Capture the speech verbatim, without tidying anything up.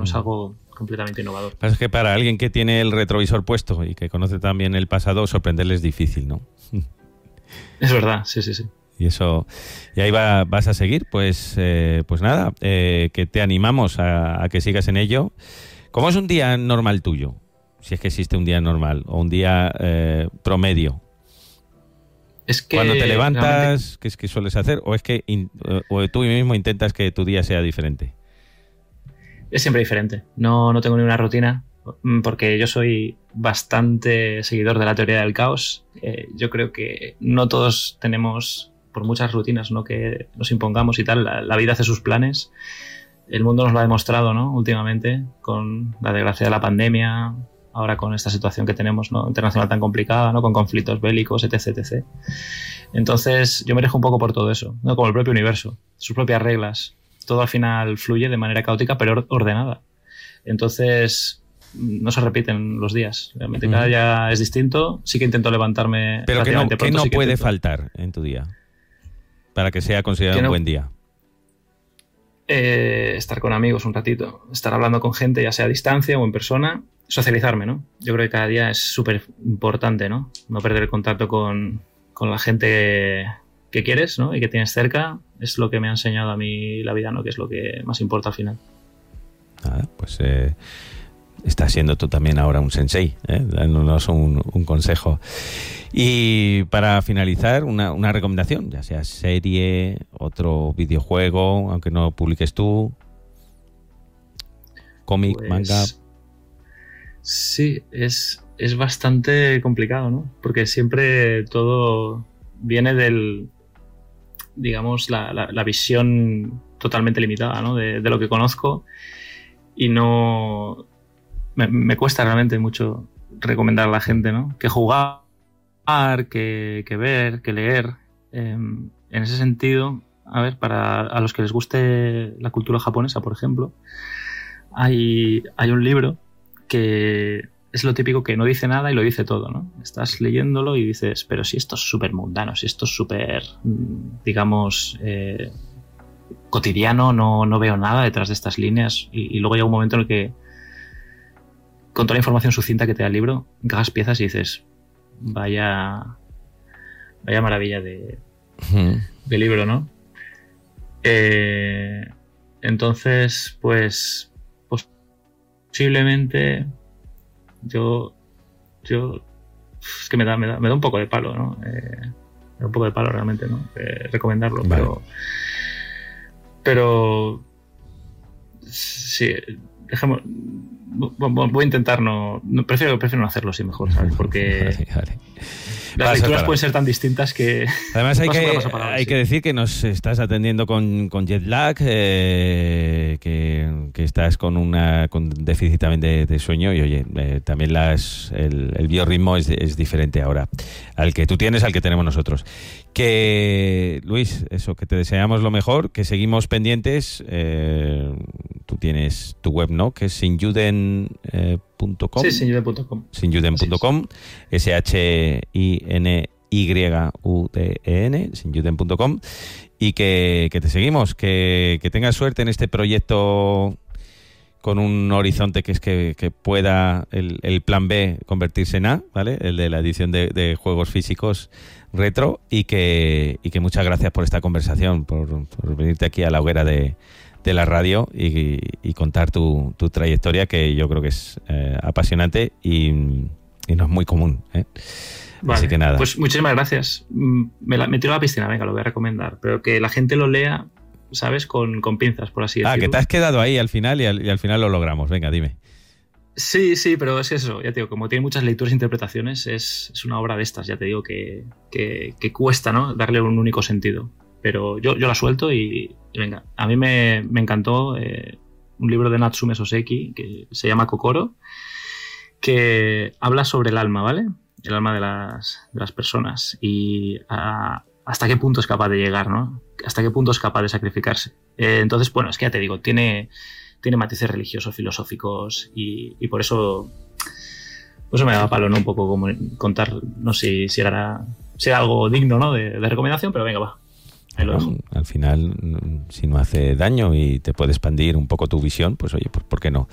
no es algo completamente innovador. Pero es que para alguien que tiene el retrovisor puesto y que conoce también el pasado, sorprenderle es difícil, ¿no? Es verdad, sí, sí, sí. Y eso, y ahí va, vas a seguir, pues, eh, pues nada, eh, que te animamos a, a que sigas en ello. ¿Cómo es un día normal tuyo? Si es que existe un día normal o un día eh, promedio. Es que cuando te levantas, realmente... ¿qué es que sueles hacer? ¿O es que in, o tú mismo intentas que tu día sea diferente? Es siempre diferente. No, no tengo ninguna rutina, porque yo soy bastante seguidor de la teoría del caos. Eh, yo creo que no todos tenemos, por muchas rutinas, ¿no?, que nos impongamos y tal, la, la vida hace sus planes. El mundo nos lo ha demostrado, ¿no?, últimamente, con la desgracia de la pandemia, ahora con esta situación que tenemos, ¿no?, internacional tan complicada, ¿no?, con conflictos bélicos, etc, etcétera. Entonces yo me dejo un poco por todo eso, ¿no?, como el propio universo, sus propias reglas. Todo al final fluye de manera caótica pero ordenada. Entonces no se repiten los días. Realmente cada día es distinto. Sí que intento levantarme pero relativamente ¿qué no, pronto. ¿qué no sí que puede intento... faltar en tu día para que sea considerado no... un buen día? Eh, estar con amigos un ratito, estar hablando con gente, ya sea a distancia o en persona, socializarme, ¿no? Yo creo que cada día es súper importante, ¿no? No perder el contacto con, con la gente que quieres, ¿no?, y que tienes cerca. Es lo que me ha enseñado a mí la vida, ¿no?, que es lo que más importa al final. Ah, pues eh, estás siendo tú también ahora un sensei, ¿eh? Dándonos un, un consejo. Y para finalizar, una, una recomendación, ya sea serie, otro videojuego, aunque no publiques tú, cómic, pues, manga. Sí, es, es bastante complicado, ¿no? Porque siempre todo viene del, digamos, la, la, la visión totalmente limitada, ¿no?, de, de lo que conozco, y no me, me cuesta realmente mucho recomendar a la gente, ¿no?, que jugar, que, que ver, que leer. Eh, en ese sentido, a ver, para a los que les guste la cultura japonesa, por ejemplo, hay, hay un libro que es lo típico, que no dice nada y lo dice todo, ¿no? Estás leyéndolo y dices, pero si esto es súper mundano, si esto es súper, digamos, eh, cotidiano, no, no veo nada detrás de estas líneas. Y, y luego llega un momento en el que, con toda la información sucinta que te da el libro, encajas piezas y dices, vaya, vaya maravilla de, Mm. de libro, ¿no? Eh, entonces, pues, pues, posiblemente... Yo, yo, es que me da, me da, me da un poco de palo, ¿no? Eh, me da un poco de palo realmente, ¿no? Eh, recomendarlo, vale. pero, pero, sí, dejemos, voy a intentar no, no prefiero, prefiero no hacerlo, sí, mejor, ¿sabes? Porque vale, vale. las Pasa lecturas para... pueden ser tan distintas que... Además hay, que, palabra, hay sí. que decir que nos estás atendiendo con, con jet lag, eh, que, que estás con una con déficit también de, de sueño y oye, eh, también las el, el biorritmo es, es diferente ahora al que tú tienes, al que tenemos nosotros. Que, Luis, eso, que te deseamos lo mejor, que seguimos pendientes. Eh, tú tienes tu web, ¿no?, que es sinyuden punto com. Sí, sinyuden punto com. sinyuden punto com, S H I N Y U D E N, sinyuden punto com, y que, que te seguimos, que, que tengas suerte en este proyecto con un horizonte que es que, que pueda el, el plan B convertirse en A, ¿vale?, el de la edición de, de juegos físicos retro, y que, y que muchas gracias por esta conversación, por, por venirte aquí a la hoguera de, de la radio y, y contar tu, tu trayectoria, que yo creo que es eh, apasionante y, y no es muy común, ¿eh? Vale, así que nada. Pues muchísimas gracias. Me, la, me tiro a la piscina, venga, lo voy a recomendar. Pero que la gente lo lea, ¿sabes? Con, con pinzas, por así decirlo. Ah, que te has quedado ahí al final y al, y al final lo logramos. Venga, dime. Sí, sí, pero es eso, ya te digo, como tiene muchas lecturas e interpretaciones, es, es una obra de estas, ya te digo, que, que, que cuesta, ¿no?, darle un único sentido. Pero yo, yo la suelto y, y venga. A mí me, me encantó eh, un libro de Natsume Soseki que se llama Kokoro, que habla sobre el alma, ¿vale? El alma de las, de las personas y a, hasta qué punto es capaz de llegar, ¿no? Hasta qué punto es capaz de sacrificarse. Eh, entonces, bueno, es que ya te digo, tiene, tiene matices religiosos, filosóficos y, y por eso, por eso me daba palo, ¿no?, un poco como contar, no sé si era, si era algo digno, ¿no?, de, de recomendación, pero venga, va. Ahí lo dejo. Al final, si no hace daño y te puede expandir un poco tu visión, pues oye, pues ¿por qué no?